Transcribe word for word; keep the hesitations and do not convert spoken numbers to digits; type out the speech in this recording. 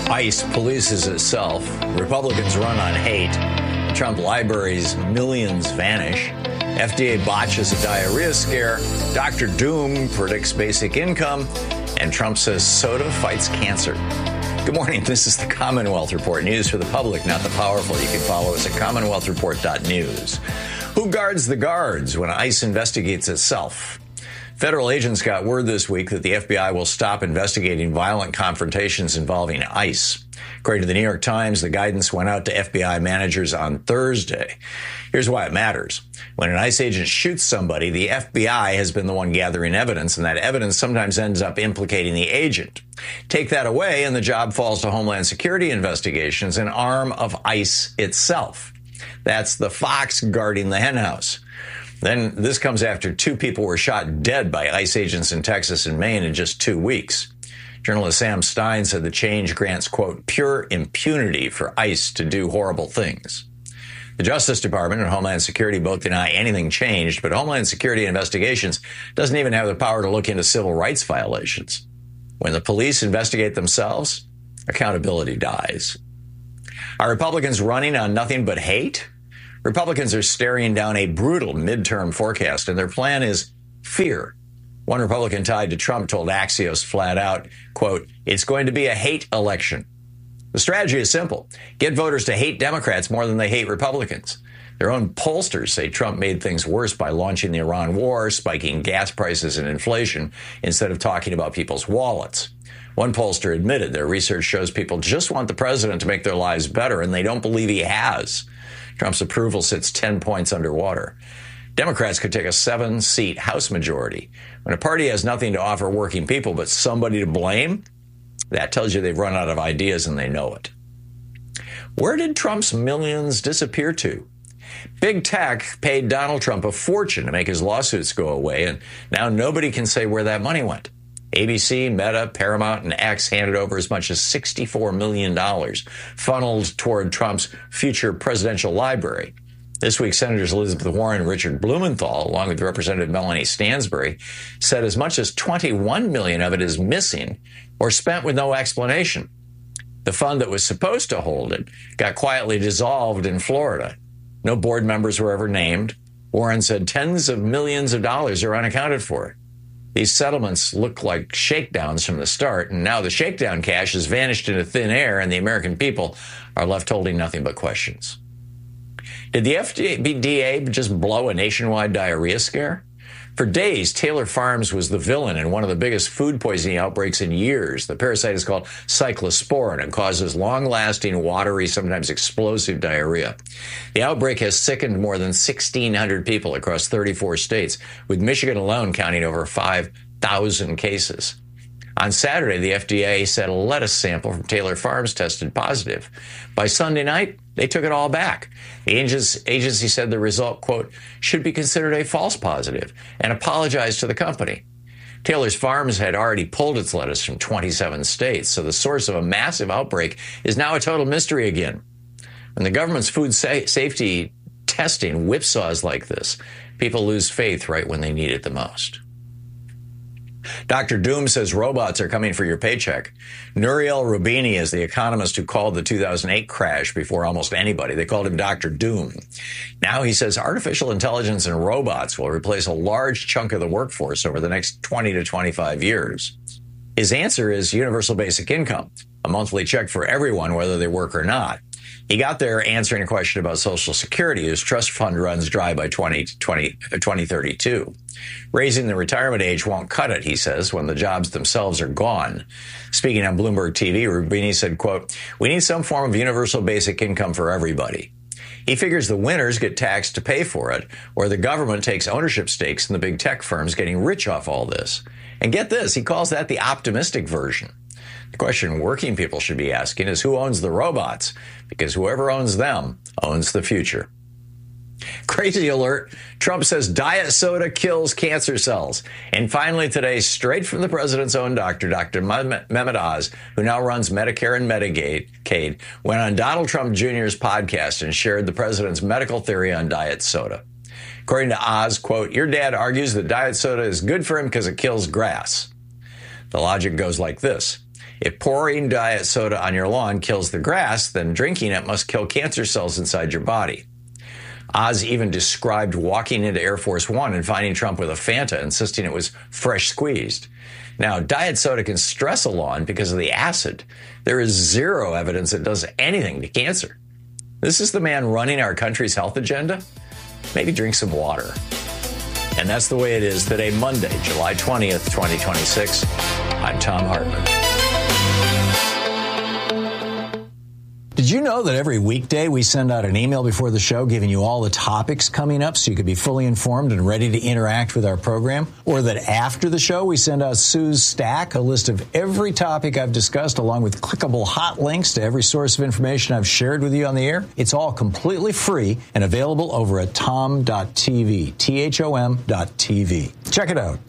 ICE polices itself. Republicans run on hate. Trump libraries, millions vanish. F D A botches a diarrhea scare. Doctor Doom predicts basic income. And Trump says soda fights cancer. Good morning. This is the Commonwealth Report. News for the public, not the powerful. You can follow us at commonwealth report dot news. Who guards the guards when ICE investigates itself? Federal agents got word this week that the F B I will stop investigating violent confrontations involving ICE. According to the New York Times, the guidance went out to F B I managers on Thursday. Here's why it matters. When an ICE agent shoots somebody, the F B I has been the one gathering evidence, and that evidence sometimes ends up implicating the agent. Take that away, and the job falls to Homeland Security investigations, an arm of ICE itself. That's the fox guarding the henhouse. Then this comes after two people were shot dead by ICE agents in Texas and Maine in just two weeks. Journalist Sam Stein said the change grants, quote, pure impunity for ICE to do horrible things. The Justice Department and Homeland Security both deny anything changed, but Homeland Security investigations doesn't even have the power to look into civil rights violations. When the police investigate themselves, accountability dies. Are Republicans running on nothing but hate? Republicans are staring down a brutal midterm forecast, and their plan is fear. One Republican tied to Trump told Axios flat out, quote, it's going to be a hate election. The strategy is simple. Get voters to hate Democrats more than they hate Republicans. Their own pollsters say Trump made things worse by launching the Iran war, spiking gas prices and inflation, instead of talking about people's wallets. One pollster admitted their research shows people just want the president to make their lives better, and they don't believe he has. Trump's approval sits ten points underwater. Democrats could take a seven-seat House majority. When a party has nothing to offer working people but somebody to blame, that tells you they've run out of ideas and they know it. Where did Trump's millions disappear to? Big tech paid Donald Trump a fortune to make his lawsuits go away, and now nobody can say where that money went. A B C, Meta, Paramount, and X handed over as much as sixty-four million dollars, funneled toward Trump's future presidential library. This week, Senators Elizabeth Warren and Richard Blumenthal, along with Representative Melanie Stansbury, said as much as twenty-one million dollars of it is missing or spent with no explanation. The fund that was supposed to hold it got quietly dissolved in Florida. No board members were ever named. Warren said tens of millions of dollars are unaccounted for. These settlements look like shakedowns from the start, and now the shakedown cash has vanished into thin air, and the American people are left holding nothing but questions. Did the F D A just blow a nationwide diarrhea scare? For days, Taylor Farms was the villain in one of the biggest food poisoning outbreaks in years. The parasite is called cyclosporin and causes long-lasting, watery, sometimes explosive diarrhea. The outbreak has sickened more than sixteen hundred people across thirty-four states, with Michigan alone counting over five thousand cases. On Saturday, the F D A said a lettuce sample from Taylor Farms tested positive. By Sunday night, they took it all back. The agency said the result, quote, should be considered a false positive and apologized to the company. Taylor's Farms had already pulled its lettuce from twenty-seven states, so the source of a massive outbreak is now a total mystery again. When the government's food sa- safety testing whipsaws like this, people lose faith right when they need it the most. Doctor Doom says robots are coming for your paycheck. Nouriel Roubini is the economist who called the two thousand eight crash before almost anybody. They called him Doctor Doom. Now he says artificial intelligence and robots will replace a large chunk of the workforce over the next twenty to twenty-five years. His answer is universal basic income, a monthly check for everyone, whether they work or not. He got there answering a question about Social Security, whose trust fund runs dry by twenty thirty-two. Raising the retirement age won't cut it, he says, when the jobs themselves are gone. Speaking on Bloomberg T V, Roubini said, quote, we need some form of universal basic income for everybody. He figures the winners get taxed to pay for it, or the government takes ownership stakes in the big tech firms getting rich off all this. And get this, he calls that the optimistic version. The question working people should be asking is who owns the robots? Because whoever owns them owns the future. Crazy alert. Trump says diet soda kills cancer cells. And finally today, straight from the president's own doctor, Doctor Mehmet Oz, who now runs Medicare and Medicaid, went on Donald Trump Junior's podcast and shared the president's medical theory on diet soda. According to Oz, quote, your dad argues that diet soda is good for him because it kills grass. The logic goes like this. If pouring diet soda on your lawn kills the grass, then drinking it must kill cancer cells inside your body. Oz even described walking into Air Force One and finding Trump with a Fanta, insisting it was fresh squeezed. Now, diet soda can stress a lawn because of the acid. There is zero evidence it does anything to cancer. This is the man running our country's health agenda? Maybe drink some water. And that's the way it is today, Monday, July twentieth, twenty twenty-six. I'm Thom Hartmann. Did you know that every weekday we send out an email before the show giving you all the topics coming up so you could be fully informed and ready to interact with our program? Or that after the show we send out Sue's Stack, a list of every topic I've discussed along with clickable hot links to every source of information I've shared with you on the air? It's all completely free and available over at thom dot t v, T H O M dot T V. Check it out.